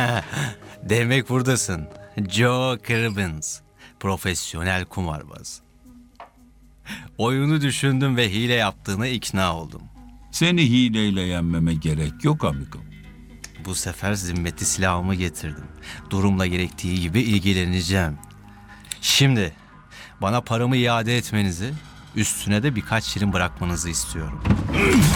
Demek buradasın. Joe Cribbins. Profesyonel kumarbaz. Oyunu düşündüm ve hile yaptığına ikna oldum. Seni hileyle yenmeme gerek yok amigo. Bu sefer zimmetli silahımı getirdim. Durumla gerektiği gibi ilgileneceğim. Şimdi bana paramı iade etmenizi, üstüne de birkaç şirin bırakmanızı istiyorum.